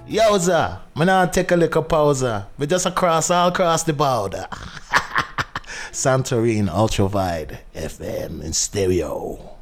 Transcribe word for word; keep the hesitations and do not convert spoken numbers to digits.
Yowza, me now take a little pause. We just across all across the border. Santorin Ultravide F M in stereo.